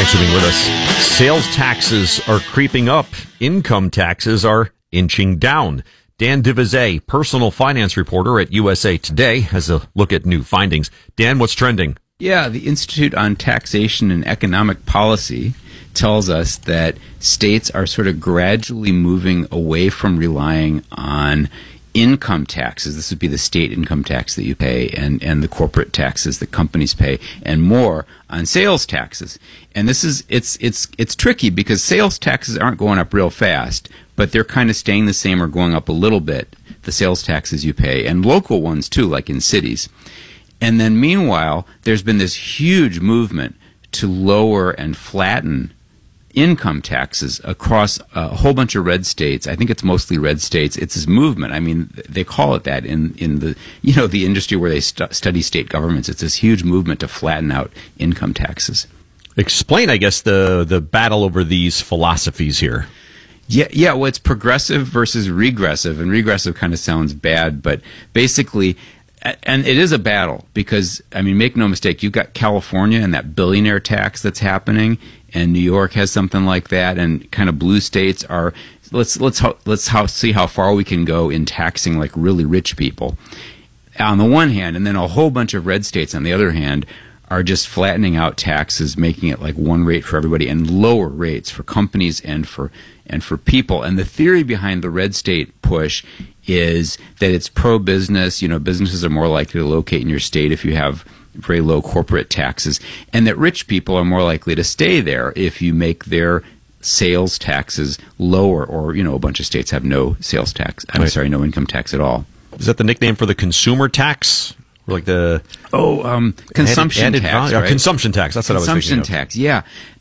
Thanks for being with us. Sales taxes are creeping up. Income taxes are inching down. Dan Divizet, personal finance reporter at USA Today, has a look at new findings. Dan, what's trending? Yeah, the Institute on Taxation and Economic Policy tells us that states are sort of gradually moving away from relying on income taxes. This would be the state income tax that you pay and the corporate taxes that companies pay, and more on sales taxes. And this is it's tricky because sales taxes aren't going up real fast, but they're kind of staying the same or going up a little bit, the sales taxes you pay, and local ones too, like in cities. And then meanwhile, there's been this huge movement to lower and flatten income taxes across a whole bunch of red states. I think it's mostly red states. It's this movement. I mean, they call it that in the the industry where they study state governments. It's this huge movement to flatten out income taxes. Explain, I guess, the battle over these philosophies here. Yeah. Well, it's progressive versus regressive, and regressive kind of sounds bad, but basically. And it is a battle because, I mean, make no mistake, you've got California and that billionaire tax that's happening, and New York has something like that, and kind of blue states are. Let's see how far we can go in taxing like really rich people, on the one hand, and then a whole bunch of red states on the other hand are just flattening out taxes, making it like one rate for everybody and lower rates for companies and for people. And the theory behind the red state push is that it's pro-business. Businesses are more likely to locate in your state if you have very low corporate taxes, and that rich people are more likely to stay there if you make their sales taxes lower, or a bunch of states have no sales tax. No income tax at all. Is that the nickname for the consumer tax? Or like the consumption tax, right? Consumption tax. That's what I was thinking of. Consumption tax, yeah.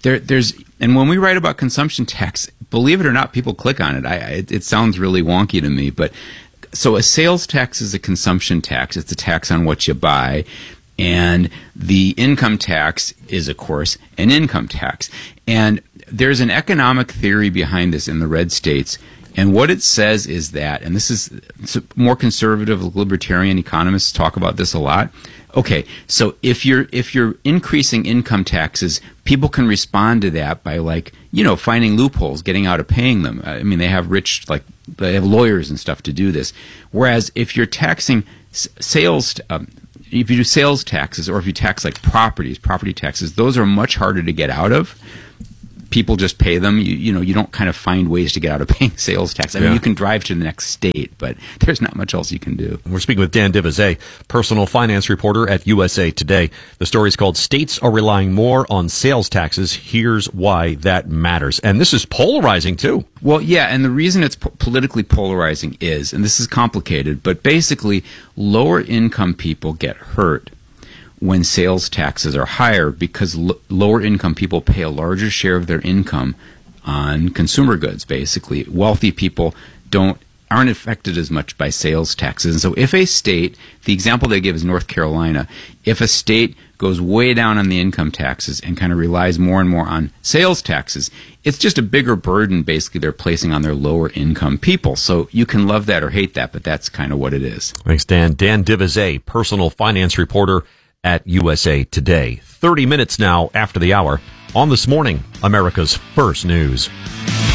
And when we write about consumption tax, believe it or not, people click on it. It sounds really wonky to me, but so a sales tax is a consumption tax. It's a tax on what you buy, and the income tax is, of course, an income tax. And there's an economic theory behind this in the red states. And what it says is that, and this is more conservative libertarian economists talk about this a lot. Okay, so if you're increasing income taxes, people can respond to that by finding loopholes, getting out of paying them. I mean, they have they have lawyers and stuff to do this. Whereas if you're taxing sales, if you do sales taxes, or if you tax like property taxes, those are much harder to get out of. People just pay them. You don't kind of find ways to get out of paying sales tax. I mean, you can drive to the next state, but there's not much else you can do. We're speaking with Dan Divizet, personal finance reporter at USA Today. The story is called "States Are Relying More on Sales Taxes. Here's Why That Matters." And this is polarizing, too. Well, yeah, and the reason it's politically polarizing is, and this is complicated, but basically lower income people get hurt when sales taxes are higher because lower income people pay a larger share of their income on consumer goods, basically. Wealthy people aren't affected as much by sales taxes. And so if a state, the example they give is North Carolina, if a state goes way down on the income taxes and kind of relies more and more on sales taxes, it's just a bigger burden basically they're placing on their lower income people. So you can love that or hate that, but that's kind of what it is. Thanks, Dan. Dan Divizet, personal finance reporter at USA Today. 30 minutes now after the hour on This Morning, America's First News.